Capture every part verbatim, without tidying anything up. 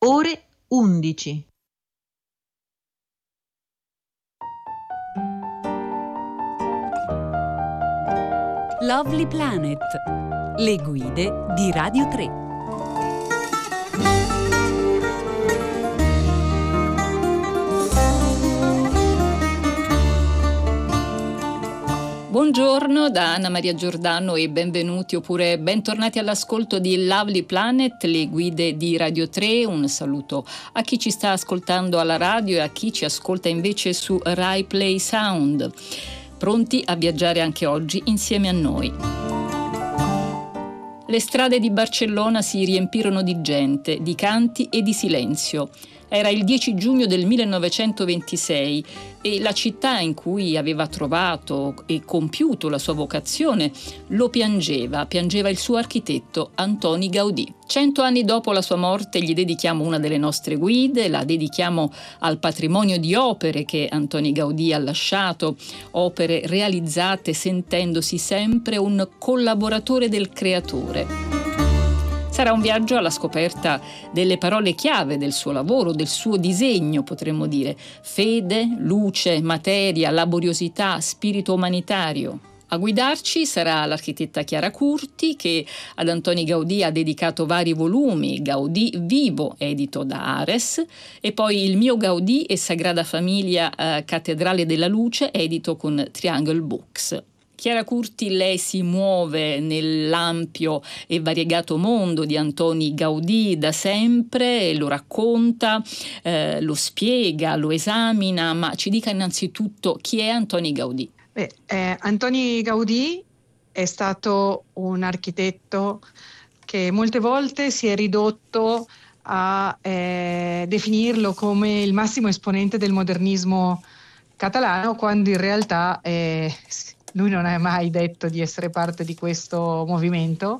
ore undici. Lovely Planet, le guide di Radio tre. Buongiorno da Anna Maria Giordano e benvenuti oppure bentornati all'ascolto di Lovely Planet, le guide di Radio tre. Un saluto a chi ci sta ascoltando alla radio e a chi ci ascolta invece su Rai Play Sound. Pronti a viaggiare anche oggi insieme a noi. Le strade di Barcellona si riempirono di gente, di canti e di silenzio. Era il dieci giugno del millenovecentoventisei e la città in cui aveva trovato e compiuto la sua vocazione lo piangeva, piangeva il suo architetto Antoni Gaudì. Cento anni dopo la sua morte gli dedichiamo una delle nostre guide, la dedichiamo al patrimonio di opere che Antoni Gaudì ha lasciato, opere realizzate sentendosi sempre un collaboratore del creatore. Sarà un viaggio alla scoperta delle parole chiave del suo lavoro, del suo disegno, potremmo dire: fede, luce, materia, laboriosità, spirito umanitario. A guidarci sarà l'architetta Chiara Curti, che ad Antoni Gaudì ha dedicato vari volumi, Gaudì Vivo, edito da Ares, e poi Il mio Gaudì e Sagrada Famiglia, eh, Cattedrale della Luce, edito con Triangle Books. Chiara Curti, lei si muove nell'ampio e variegato mondo di Antoni Gaudì da sempre, lo racconta, eh, lo spiega, lo esamina, ma ci dica innanzitutto chi è Antoni Gaudì. Beh, eh, Antoni Gaudì è stato un architetto che molte volte si è ridotto a eh, definirlo come il massimo esponente del modernismo catalano, quando in realtà eh, lui non ha mai detto di essere parte di questo movimento,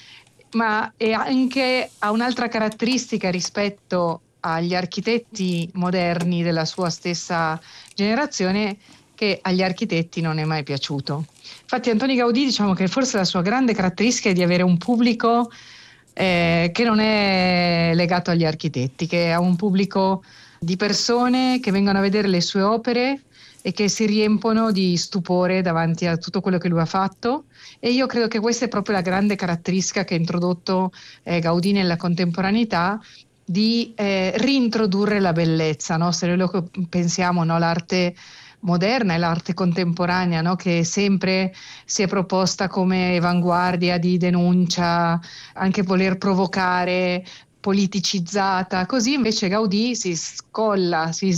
ma è anche, ha un'altra caratteristica rispetto agli architetti moderni della sua stessa generazione, che agli architetti non è mai piaciuto. Infatti Antoni Gaudì, diciamo che forse la sua grande caratteristica è di avere un pubblico eh, che non è legato agli architetti, che ha un pubblico di persone che vengono a vedere le sue opere e che si riempono di stupore davanti a tutto quello che lui ha fatto, e io credo che questa è proprio la grande caratteristica che ha introdotto eh, Gaudì nella contemporaneità, di eh, reintrodurre la bellezza, no? Se noi lo pensiamo, no? L'arte moderna e l'arte contemporanea, no? Che sempre si è proposta come avanguardia di denuncia, anche voler provocare, politicizzata, così invece Gaudì si scolla, si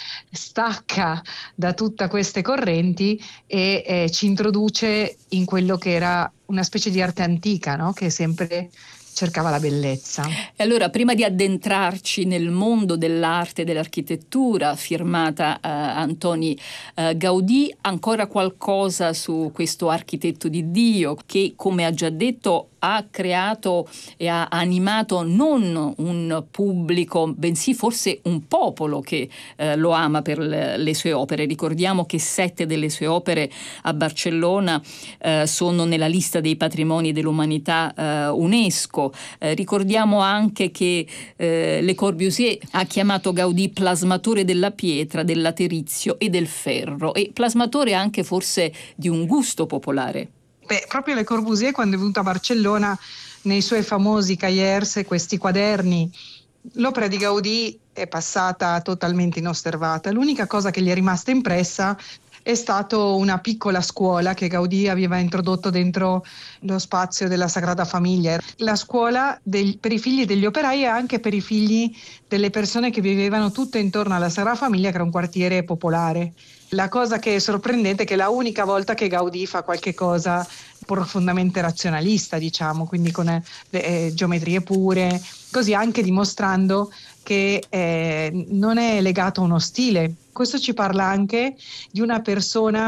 stacca da tutte queste correnti e eh, ci introduce in quello che era una specie di arte antica, no? Che sempre cercava la bellezza. E allora, prima di addentrarci nel mondo dell'arte e dell'architettura firmata uh, Antoni uh, Gaudì, ancora qualcosa su questo architetto di Dio che, come ha già detto, ha creato e ha animato non un pubblico, bensì forse un popolo che eh, lo ama per le, le sue opere. Ricordiamo che sette delle sue opere a Barcellona eh, sono nella lista dei patrimoni dell'umanità eh, UNESCO. Eh, ricordiamo anche che eh, Le Corbusier ha chiamato Gaudì plasmatore della pietra, del laterizio e del ferro, e plasmatore anche forse di un gusto popolare. Beh, proprio Le Corbusier, quando è venuto a Barcellona, nei suoi famosi cahiers, questi quaderni, l'opera di Gaudì è passata totalmente inosservata. L'unica cosa che gli è rimasta impressa è stato una piccola scuola che Gaudì aveva introdotto dentro lo spazio della Sagrada Famiglia. La scuola del, per i figli degli operai e anche per i figli delle persone che vivevano tutte intorno alla Sagrada Famiglia, che era un quartiere popolare. La cosa che è sorprendente è che è la unica volta che Gaudì fa qualche cosa profondamente razionalista, diciamo, quindi con eh, geometrie pure, così anche dimostrando che eh, non è legato a uno stile. Questo ci parla anche di una persona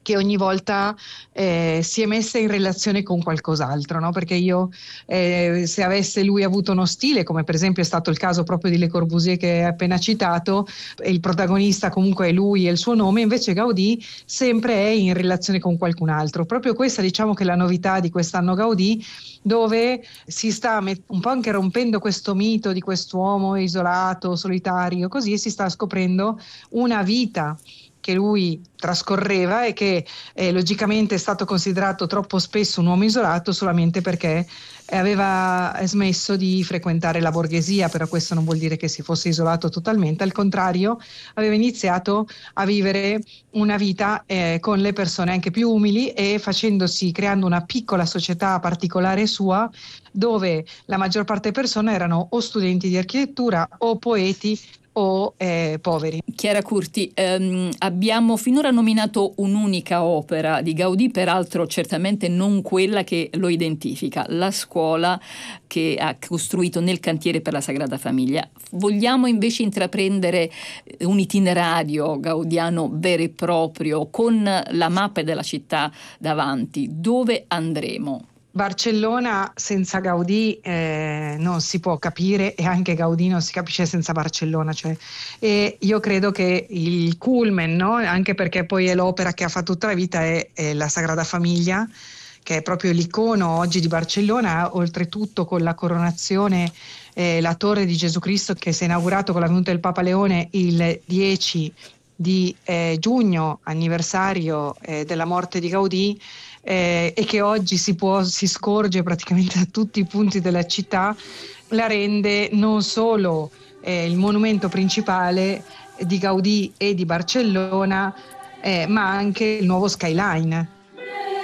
che ogni volta eh, si è messa in relazione con qualcos'altro, no? Perché io, eh, se avesse lui avuto uno stile, come per esempio è stato il caso proprio di Le Corbusier che hai appena citato, e il protagonista comunque è lui e il suo nome, invece Gaudì sempre è in relazione con qualcun altro. Proprio questa, diciamo che è la novità di quest'anno Gaudì, dove si sta met- un po' anche rompendo questo mito di quest'uomo isolato, solitario, così si sta scoprendo una vita che lui trascorreva e che eh, logicamente è stato considerato troppo spesso un uomo isolato solamente perché aveva smesso di frequentare la borghesia, però questo non vuol dire che si fosse isolato totalmente, al contrario aveva iniziato a vivere una vita eh, con le persone anche più umili e facendosi, creando una piccola società particolare sua, dove la maggior parte delle persone erano o studenti di architettura o poeti o eh, poveri. Chiara Curti, ehm, abbiamo finora nominato un'unica opera di Gaudì, peraltro certamente non quella che lo identifica, la scuola che ha costruito nel cantiere per la Sagrada Famiglia. Vogliamo invece intraprendere un itinerario gaudiano vero e proprio, con la mappa della città davanti. Dove andremo? Barcellona senza Gaudì eh, non si può capire, e anche Gaudì non si capisce senza Barcellona, cioè, e io credo che il culmen, no? Anche perché poi è l'opera che ha fatto tutta la vita, è, è la Sagrada Famiglia, che è proprio l'icono oggi di Barcellona, oltretutto con la coronazione, eh, la torre di Gesù Cristo che si è inaugurato con la venuta del Papa Leone il dieci di eh, giugno, anniversario eh, della morte di Gaudì, eh, e che oggi si può, si scorge praticamente da tutti i punti della città, la rende non solo eh, il monumento principale di Gaudì e di Barcellona, eh, ma anche il nuovo skyline.